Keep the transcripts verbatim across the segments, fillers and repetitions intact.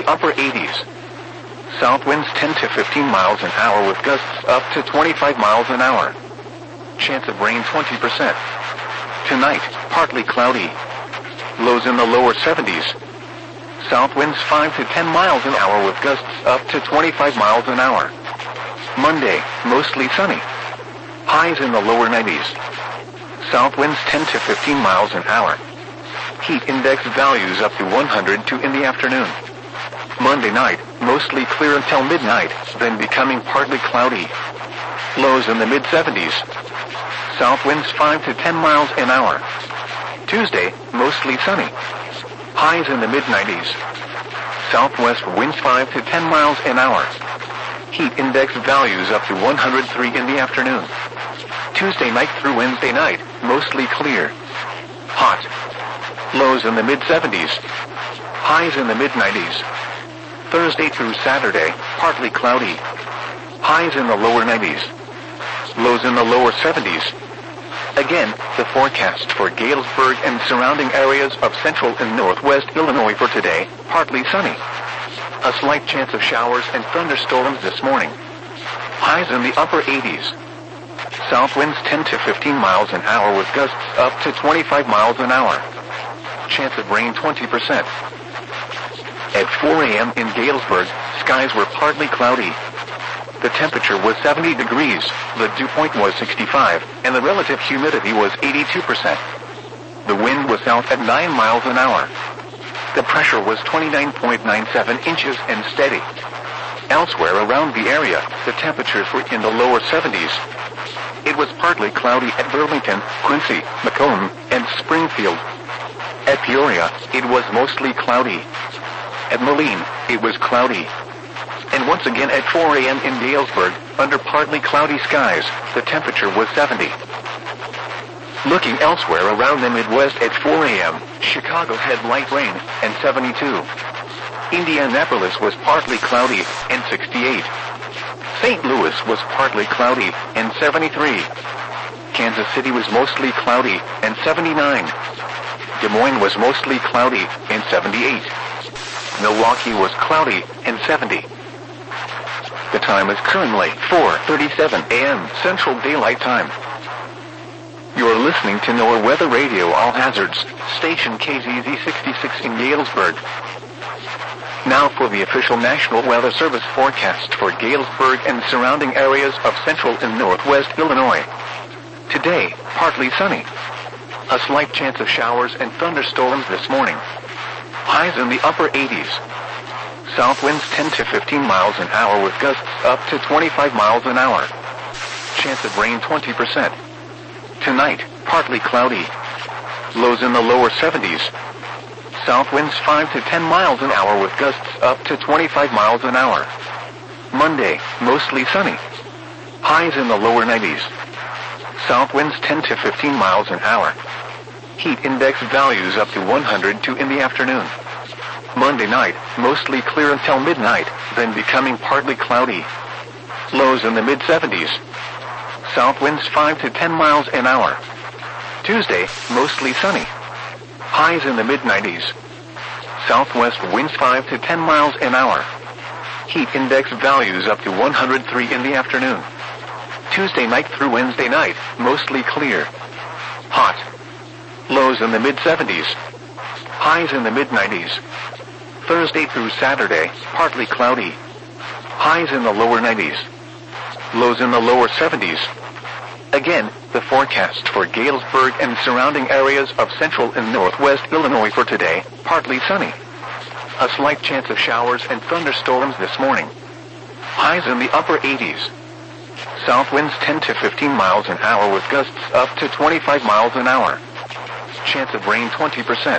the upper eighties. South winds ten to fifteen miles an hour with gusts up to twenty-five miles an hour. Chance of rain twenty percent. Tonight, partly cloudy. Lows in the lower seventies. South winds five to ten miles an hour with gusts up to twenty-five miles an hour. Monday, mostly sunny. Highs in the lower nineties. South winds ten to fifteen miles an hour. Heat index values up to one hundred two in the afternoon. Monday night, mostly clear until midnight, then becoming partly cloudy. Lows in the mid seventies. South winds five to ten miles an hour. Tuesday, mostly sunny. Highs in the mid nineties. Southwest winds five to ten miles an hour. Heat index values up to one hundred three in the afternoon. Tuesday night through Wednesday night, mostly clear. Hot. Lows in the mid seventies. Highs in the mid nineties. Thursday through Saturday, partly cloudy. Highs in the lower nineties. Lows in the lower seventies. Again, the forecast for Galesburg and surrounding areas of central and northwest Illinois for today, partly sunny. A slight chance of showers and thunderstorms this morning. Highs in the upper eighties. South winds ten to fifteen miles an hour with gusts up to twenty-five miles an hour. Chance of rain twenty percent. At four a.m. in Galesburg, skies were partly cloudy. The temperature was seventy degrees, the dew point was sixty-five, and the relative humidity was eighty-two percent. The wind was south at nine miles an hour. The pressure was twenty-nine point nine seven inches and steady. Elsewhere around the area, the temperatures were in the lower seventies. It was partly cloudy at Burlington, Quincy, Macomb, and Springfield. At Peoria, it was mostly cloudy. At Moline, it was cloudy. And once again at four a.m. in Galesburg, under partly cloudy skies, the temperature was seventy. Looking elsewhere around the Midwest at four a.m., Chicago had light rain, and seventy-two. Indianapolis was partly cloudy, and sixty-eight. Saint Louis was partly cloudy, and seventy-three. Kansas City was mostly cloudy, and seventy-nine. Des Moines was mostly cloudy, and seventy-eight. Milwaukee was cloudy, and seventy. The time is currently four thirty-seven a.m. Central Daylight Time. You're listening to NOAA Weather Radio All Hazards, station K Z Z sixty-six in Galesburg. Now for the official National Weather Service forecast for Galesburg and surrounding areas of central and northwest Illinois. Today, partly sunny. A slight chance of showers and thunderstorms this morning. Highs in the upper eighties. South winds ten to fifteen miles an hour with gusts up to twenty-five miles an hour. Chance of rain twenty percent. Tonight, partly cloudy. Lows in the lower seventies. South winds five to ten miles an hour with gusts up to twenty-five miles an hour. Monday, mostly sunny. Highs in the lower nineties. South winds ten to fifteen miles an hour. Heat index values up to one hundred two in the afternoon. Monday night, mostly clear until midnight, then becoming partly cloudy. Lows in the mid seventies. South winds five to ten miles an hour. Tuesday, mostly sunny. Highs in the mid nineties. Southwest winds five to ten miles an hour. Heat index values up to one hundred three in the afternoon. Tuesday night through Wednesday night, mostly clear. Hot. Lows in the mid seventies. Highs in the mid nineties. Thursday through Saturday, partly cloudy. Highs in the lower nineties. Lows in the lower seventies. Again, the forecast for Galesburg and surrounding areas of central and northwest Illinois for today, partly sunny. A slight chance of showers and thunderstorms this morning. Highs in the upper eighties. South winds ten to fifteen miles an hour with gusts up to twenty-five miles an hour. Chance of rain twenty percent.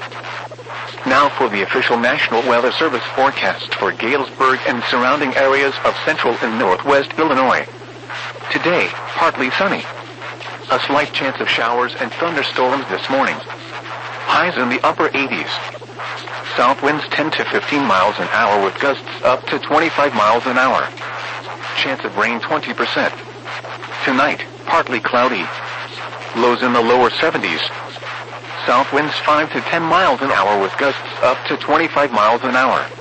Now for the official National Weather Service forecast for Galesburg and surrounding areas of central and northwest Illinois. Today, partly sunny. A slight chance of showers and thunderstorms this morning. Highs in the upper eighties. South winds ten to fifteen miles an hour with gusts up to twenty-five miles an hour. Chance of rain twenty percent. Tonight, partly cloudy. Lows in the lower seventies. South winds five to ten miles an hour with gusts up to twenty-five miles an hour.